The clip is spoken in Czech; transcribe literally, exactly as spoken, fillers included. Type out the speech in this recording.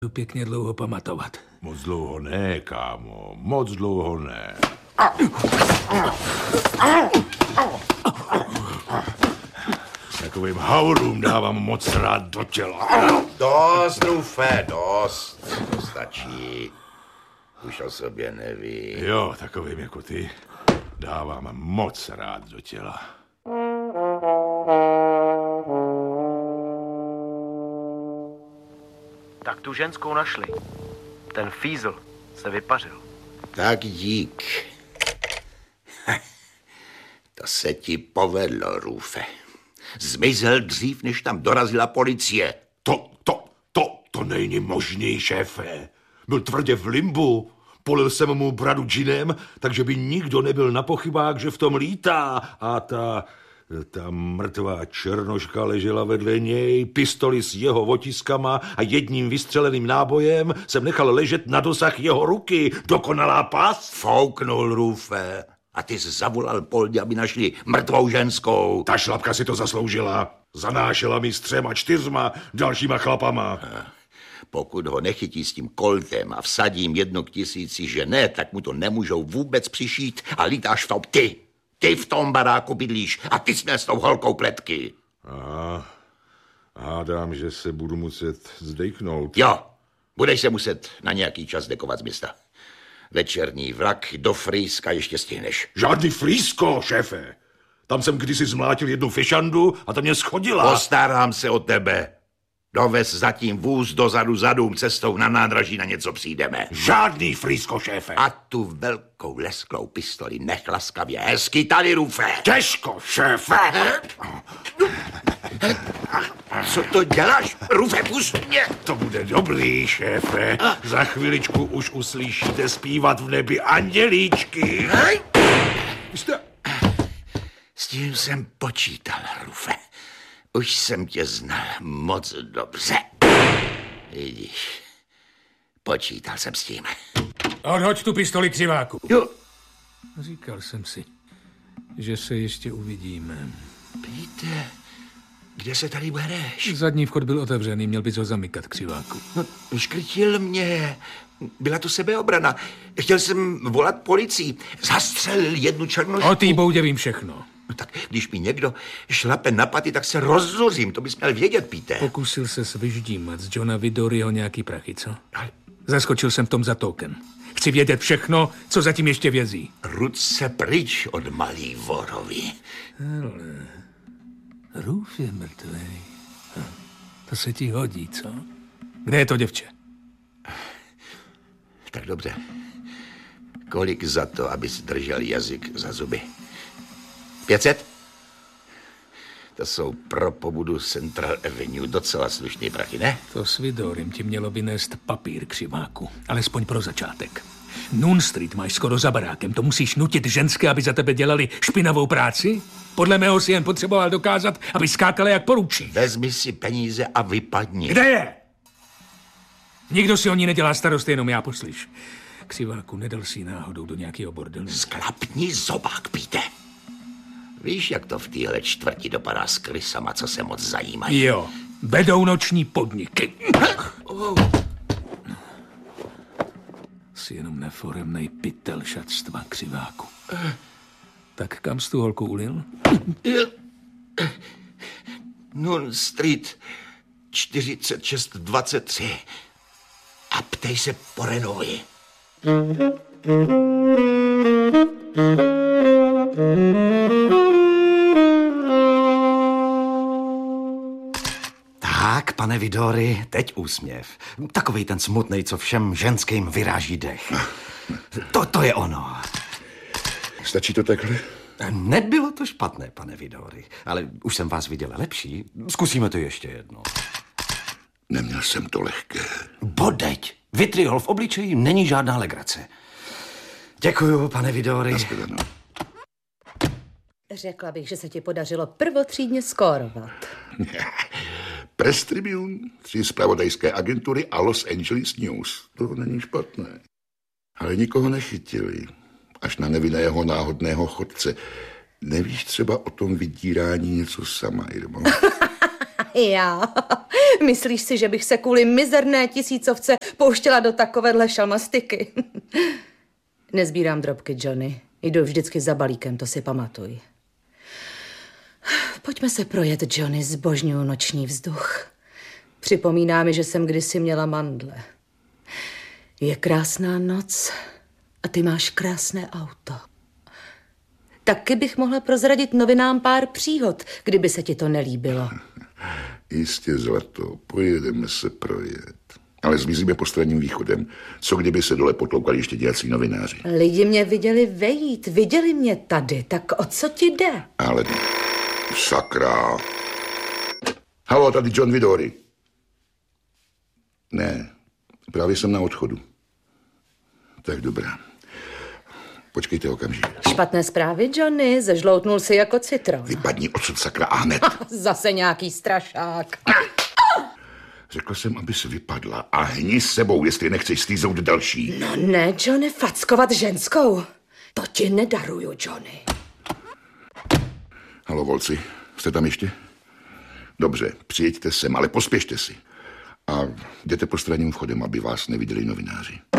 Pěkně dlouho pamatovat. Moc dlouho ne, kámo. Moc dlouho ne. Takovým haurům dávám moc rád do těla. Dost, Rufe, dost. To stačí. Už o sobě neví. Jo, takovým jako ty dávám moc rád do těla. Tak tu ženskou našli. Ten fízl se vypařil. Tak dík. To se ti povedlo, Rufe. Zmizel dřív, než tam dorazila policie. To, to, to, to není možný, šéfe. Byl tvrdě v limbu. Polil jsem mu bradu džinem, takže by nikdo nebyl na pochybách, že v tom lítá. A ta... Ta mrtvá černoška ležela vedle něj, pistoli s jeho otiskama a jedním vystřeleným nábojem jsem nechal ležet na dosah jeho ruky. Dokonalá pas. Fouknul, Rufe. A ty jsi zavolal Poldě, aby našli mrtvou ženskou. Ta šlapka si to zasloužila. Zanášela mi s třema, čtyřma dalšíma chlapama. Pokud ho nechytí s tím koltem a vsadím jedno k tisíci, že ne, tak mu to nemůžou vůbec přišít a lítáš v tom ty. Ty v tom baráku bydlíš a ty směl s tou holkou pletky. Aha, hádám, že se budu muset zdejknout. Jo, budeš se muset na nějaký čas dekovat z města. Večerní vlak do Frýska ještě stihneš. Žádný Frýsko, šéfe. Tam jsem kdysi zmlátil jednu fišandu a ta mě schodila. Postarám se o tebe. Dovez zatím vůz dozadu za dům, cestou na nádraží na něco přijdeme. Žádný Frýsko, šéfe. A tu velkou lesklou pistoli nech laskavě hezky tady, Rufe. Těžko, šéfe. Co to děláš? Rufe, pust mě. To bude dobrý, šéfe. Za chviličku už uslyšíte zpívat v nebi andělíčky. Jste... S tím jsem počítal, Rufe. Už jsem tě znal moc dobře. Vidíš, počítal jsem s tím. Odhoď tu pistoli, křiváku. Jo. Říkal jsem si, že se ještě uvidíme. Píte, kde se tady bereš? Zadní vchod byl otevřený, měl bys ho zamykat, křiváku. No, škrtil mě. Byla tu sebeobrana. Chtěl jsem volat policii. Zastřelil jednu černošku. O té boudě vím všechno. No tak, když mi někdo šlape na paty, tak se rozzuřím. To bys měl vědět, Píte. Pokusil se vyždímat z Johna Vidoryho nějaký prachy, co? Ale... Zaskočil jsem v tom za token. Chci vědět všechno, co zatím ještě vězí. Ruce pryč od malý vorovy. Ale... Ruf je mrtvej. To se ti hodí, co? Kde je to děvče? Tak dobře. Kolik za to, abys držel jazyk za zuby? pět set? To jsou pro pobudu Central Avenue docela slušný prachy, ne? To s Vidorym ti mělo by nést papír, křiváku. Alespoň pro začátek. Noon Street máš skoro za barákem. To musíš nutit ženské, aby za tebe dělali špinavou práci? Podle mého si jen potřeboval dokázat, aby skákala jak poručí. Vezmi si peníze a vypadni. Kde je? Nikdo si o ní nedělá starost, jenom já, poslyš. Křiváku, nedal si náhodou do nějakého bordelu. Sklapni zobák, Píte. Víš, jak to v téhle čtvrti dopadá s krysama, co se moc zajímají? Jo, vedou noční podniky. Oh. Jsi jenom neforemnej pytel šatstva, křiváku. Tak kam jsi tu holku ulil? Noon Street čtyřicet šest dvacet tři. A ptej se po Renovi. Tak, pane Vidory, teď úsměv. Takovej ten smutnej, co všem ženským vyráží dech. To, to je ono. Stačí to takhle? Nebylo to špatné, pane Vidory, ale už jsem vás viděl lepší. Zkusíme to ještě jednou. Neměl jsem to lehké. Bodeď. Vitriol v obličeji není žádná legrace. Děkuju, pane Vidory. Naschledanou. Řekla bych, že se ti podařilo prvotřídně skórovat. Press Tribune, tři zpravodajské agentury a Los Angeles News. To není špatné. Ale nikoho nechytili. Až na nevinného náhodného chodce. Nevíš třeba o tom vydírání něco sama, Irmo? Já. Myslíš si, že bych se kvůli mizerné tisícovce pouštěla do takovéhle šalmastiky? Nezbírám drobky, Johnny. Jdu vždycky za balíkem, to si pamatuj. Pojďme se projet, Johnny, zbožňuju noční vzduch. Připomíná mi, že jsem kdysi měla mandle. Je krásná noc a ty máš krásné auto. Taky bych mohla prozradit novinám pár příhod, kdyby se ti to nelíbilo. Jistě, zlato, pojedeme se projet. Ale zmizíme postranním východem. Co kdyby se dole potloukali ještě dějací novináři? Lidi mě viděli vejít, viděli mě tady, tak o co ti jde? Ale sakra. Haló, tady John Vidori. Ne, právě jsem na odchodu. Tak dobrá. Počkejte okamžik. Špatné zprávy, Johnny, zežloutnul si jako citron. Vypadni odsud, sakra, a hned. Zase nějaký strašák. Řekl jsem, aby se vypadla a hni s sebou, jestli nechceš stýzout další. No ne, Johnny, fackovat ženskou. To ti nedaruju, Johnny. Haló, volci, jste tam ještě? Dobře, přijeďte sem, ale pospěšte si. A jděte postranním vchodem, aby vás neviděli novináři.